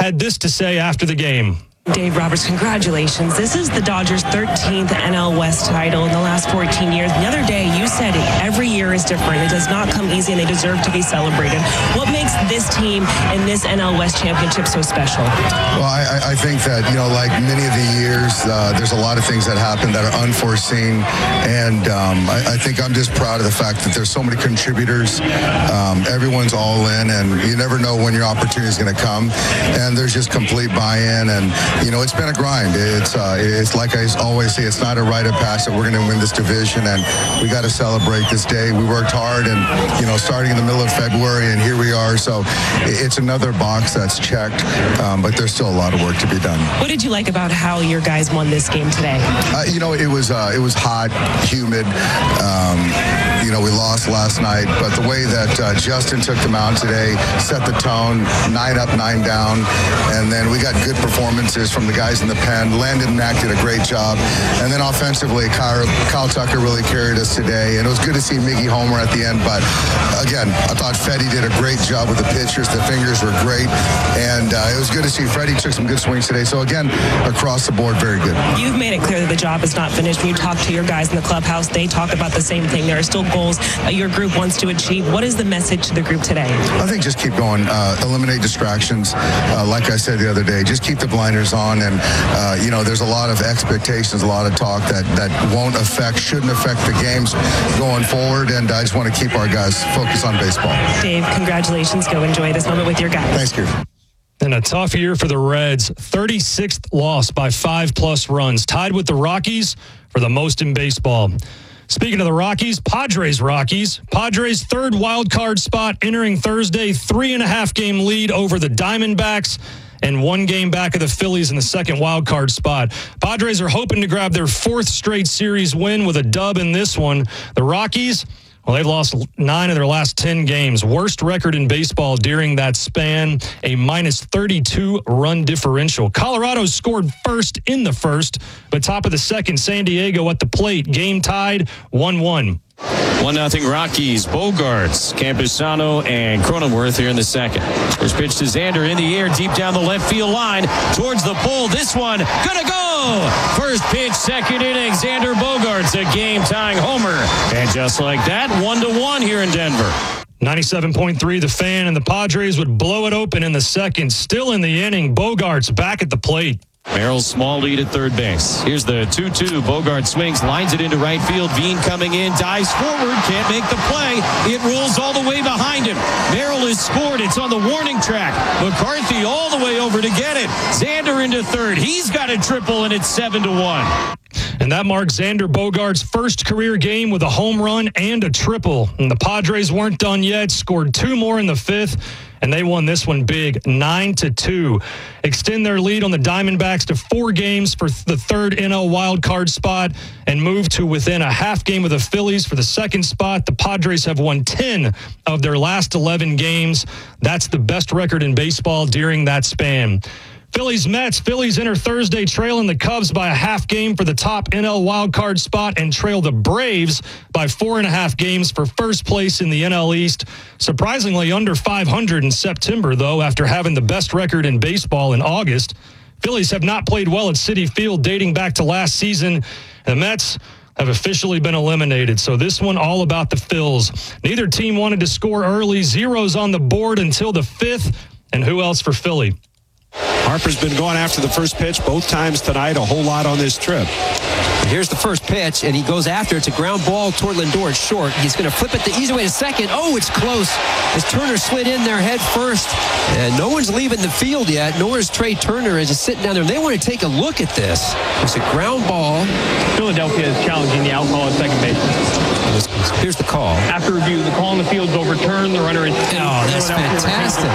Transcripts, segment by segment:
had this to say after the game. Dave Roberts, congratulations. This is the Dodgers' 13th NL West title in the last 14 years. The other day, you said every year is different. It does not come easy, and they deserve to be celebrated. What makes this team and this NL West championship so special? Well, I think that, like many of the years, there's a lot of things that happen that are unforeseen, and I think I'm just proud of the fact that there's so many contributors. Everyone's all in, and you never know when your opportunity is going to come, and there's just complete buy-in, and it's been a grind. It's like I always say, it's not a rite of passage that we're going to win this division, and we got to celebrate this day. We worked hard, and starting in the middle of February, and here we are. So it's another box that's checked, but there's still a lot of work to be done. What did you like about how your guys won this game today? It was hot, humid. We lost last night, but the way that Justin took them out today set the tone. 9 up, 9 down, and then we got good performances from the guys in the pen. Landon Knack did a great job, and then offensively, Kyle Tucker really carried us today, and it was good to see Miggy homer at the end. But again, I thought Fedde did a great job with the pitchers. The fingers were great, and it was good to see Freddie took some good swings today. So again, across the board, very good. You've made it clear that the job is not finished. When you talk to your guys in the clubhouse, they talk about the same thing. There are still goals that your group wants to achieve. What is the message to the group today? I think just keep going. Eliminate distractions. Like I said the other day, just keep the blinders on, and there's a lot of expectations, a lot of talk that shouldn't affect the games going forward, and I just want to keep our guys focused on baseball. Dave, congratulations. Go enjoy this moment with your guys. Thanks, Kirby. And a tough year for the Reds. 36th loss by 5+ runs, tied with the Rockies for the most in baseball. Speaking of the Rockies, Padres' third wild card spot entering Thursday, 3.5 game lead over the Diamondbacks, and 1 game back of the Phillies in the second wild card spot. Padres are hoping to grab their 4th straight series win with a dub in this one. The Rockies, well, they've lost 9 of their last 10 games. Worst record in baseball during that span, a -32 run differential. Colorado scored first in the first, but top of the second, San Diego at the plate. Game tied 1-1. 1-0 Rockies. Bogarts, Campusano, and Cronenworth here in the second. First pitch to Xander in the air, deep down the left field line, towards the pole. This one, gonna go! First pitch, second inning, Xander Bogarts, a game-tying homer. And just like that, 1-1 here in Denver. 97.3 The Fan, and the Padres would blow it open in the second. Still in the inning, Bogarts back at the plate. Merrill's small lead at third base. Here's the 2-2. Bogart swings, lines it into right field. Bean coming in, dives forward, can't make the play. It rolls all the way behind him. Merrill has scored. It's on the warning track. McCarthy all the way over to get it. Xander into third. He's got a triple, and it's 7-1. And that marks Xander Bogarts' first career game with a home run and a triple. And the Padres weren't done yet, scored 2 more in the 5th, and they won this one big, 9-2. Extend their lead on the Diamondbacks to 4 games for the 3rd NL wildcard spot and move to within a half game of the Phillies for the 2nd spot. The Padres have won 10 of their last 11 games. That's the best record in baseball during that span. Phillies-Mets. Phillies enter Thursday trailing the Cubs by a half game for the top NL wildcard spot and trail the Braves by 4.5 games for first place in the NL East. Surprisingly under 500 in September, though, after having the best record in baseball in August. Phillies have not played well at Citi Field dating back to last season. The Mets have officially been eliminated. So this one all about the Phils. Neither team wanted to score early. Zeros on the board until the 5th. And who else for Philly? Harper's been going after the first pitch both times tonight, a whole lot on this trip. Here's the first pitch, and he goes after. It's a ground ball toward Lindor. It's short. He's going to flip it the easy way to second. Oh, it's close. As Turner slid in there head first. And no one's leaving the field yet, nor is Trey Turner as he's sitting down there. They want to take a look at this. It's a ground ball. Philadelphia is challenging the out call at second base. Here's the call. After review, the call on the field is overturned. The runner is... Oh, that's fantastic.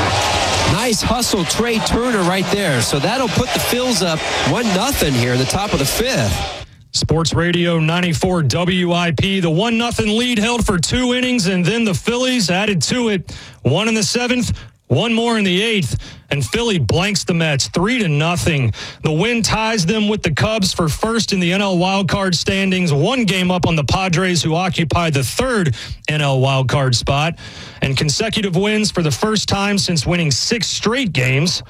Nice hustle, Trey Turner right there. So that'll put the Phils up 1-0 here in the top of the 5th. Sports Radio 94 WIP. The 1-0 lead held for 2 innings, and then the Phillies added to it. 1 in the 7th, 1 more in the 8th, and Philly blanks the Mets 3-0. The win ties them with the Cubs for first in the NL wildcard standings, 1 game up on the Padres, who occupy the 3rd NL wildcard spot, and consecutive wins for the first time since winning 6 straight games.